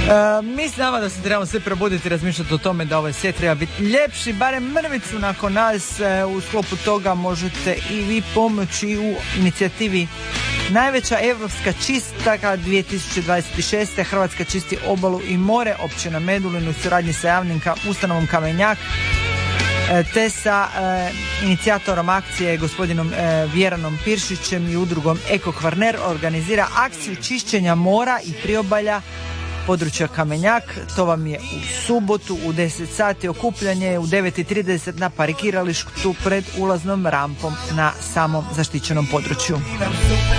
Mi znamo da se trebamo sve probuditi i razmišljati o tome da ovaj svijet treba biti ljepši, barem mrvicu nakon nas. U sklopu toga možete i vi pomoći u inicijativi Najveća evropska čistaka 2026. Hrvatska čisti obalu i more, općina Medulin u suradnji sa javnim ustanovom Kamenjak te sa inicijatorom akcije gospodinom Vjeranom Piršićem i udrugom Eko Kvarner organizira akciju čišćenja mora i priobalja područja Kamenjak. To vam je u subotu u 10 sati. Okupljanje je u 9:30 na parkiralištu pred ulaznom rampom na samom zaštićenom području.